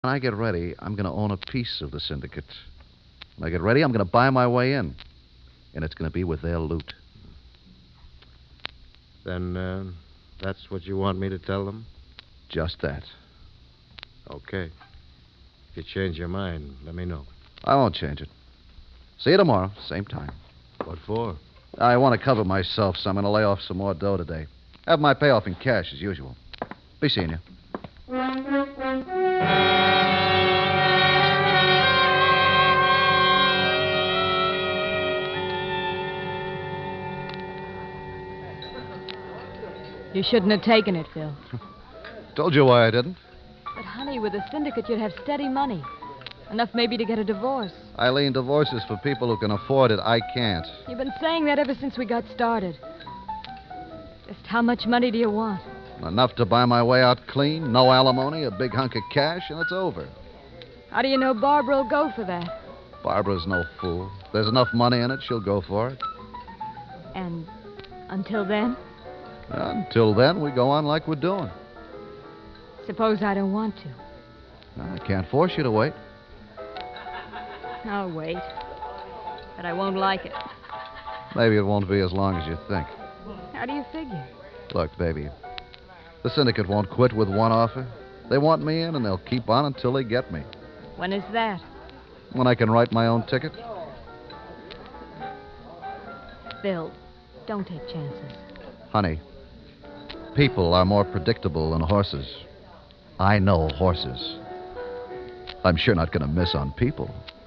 When I get ready, I'm going to own a piece of the syndicate. When I get ready, I'm going to buy my way in. And it's going to be with their loot. Then, that's what you want me to tell them? Just that. Okay. If you change your mind, let me know. I won't change it. See you tomorrow, same time. What for? I want to cover myself, so I'm going to lay off some more dough today. Have my payoff in cash, as usual. Be seeing you. You shouldn't have taken it, Phil. Told you why I didn't. But, honey, with a syndicate, you'd have steady money. Enough maybe to get a divorce. Eileen, divorce is for people who can afford it. I can't. You've been saying that ever since we got started. Just how much money do you want? Enough to buy my way out clean, no alimony, a big hunk of cash, and it's over. How do you know Barbara will go for that? Barbara's no fool. If there's enough money in it, she'll go for it. And until then? Until then, we go on like we're doing. Suppose I don't want to. I can't force you to wait. I'll wait. But I won't like it. Maybe it won't be as long as you think. How do you figure? Look, baby, the syndicate won't quit with one offer. They want me in, and they'll keep on until they get me. When is that? When I can write my own ticket. Phil, don't take chances. Honey, people are more predictable than horses. I know horses. I'm sure not going to miss on people.